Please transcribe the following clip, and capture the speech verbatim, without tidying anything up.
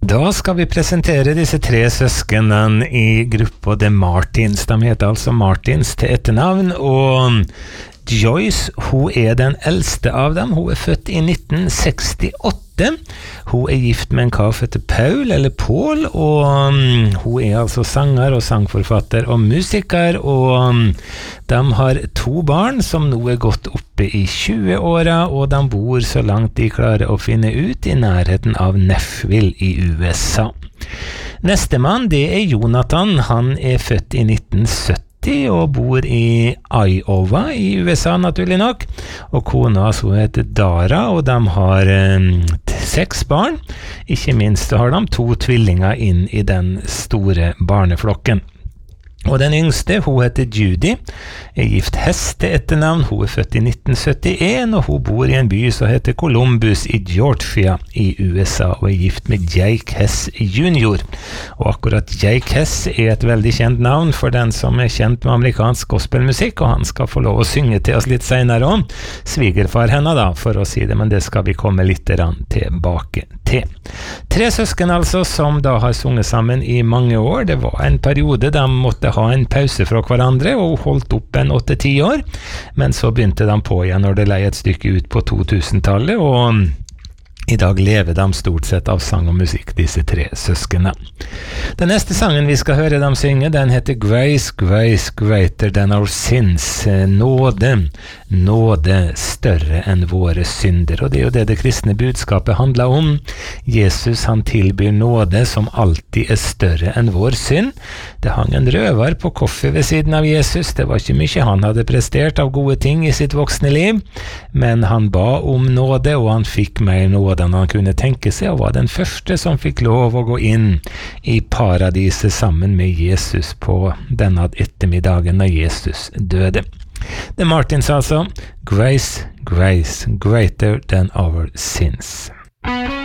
Da skal vi presentere disse tre søskenen i gruppa The Martins. De heter altså Martins til etternavn, og Joyce, hun er den eldste av dem. Hun er født i nitten sekstiåtte. Hun er gift med en kar som heter Paul, eller Paul, og um, hun er altså sanger og sangforfatter og musiker, og um, de har to barn som nå er gått oppe i tjue-åra, og de bor så langt de klarer å finne ut i nærheten av Nashville i U S A. Nestemann, det er Jonathan. Han er født i nitten sytti og bor i Iowa i U S A, naturlig nok, og kona så heter Dara, og de har eh, seks barn. Ikke minst har de to tvillinger inn i den store barneflokken. Og den yngste, hun heter Judy, er gift heste etternavn. Hun er født i nitten syttien, og hun bor i en by som heter Columbus i Georgia i U S A, og er gift med Jake Hess junior. Og akkurat Jake Hess er et veldig kjent navn for den som er kjent med amerikansk gospelmusikk, og han skal få lov å synge til oss litt senere om. Svigerfar henne da, for å si det, men det skal vi komme litt tilbake til. Tre søsken altså, som da har sunget sammen i mange år. Det var en periode de måtte ha en pause fra hverandre, og holdt opp en åtte-ti år, men så begynte de på igjen når det leie et stykke ut på to-tusentallet, og i dag lever de stort sett av sang og musikk, disse tre søskene. Den neste sangen vi skal høre dem synge, den heter Grace, Grace, Greater Than Our Sins. Nåde, nåde større enn våre synder. Og det er jo det det kristne budskapet handler om. Jesus, han tilbyr nåde som alltid er større enn vår synd. Det hang en røver på koffer ved siden av Jesus. Det var ikke mye han hadde prestert av gode ting i sitt voksne liv, men han ba om nåde, og han fikk mer nåde enn han kunne tenke seg, og var den første som fikk lov å gå inn i paradiset sammen med Jesus på denne ettermiddagen når Jesus døde. The Martins altså, Grace, Grace, Greater Than Our Sins.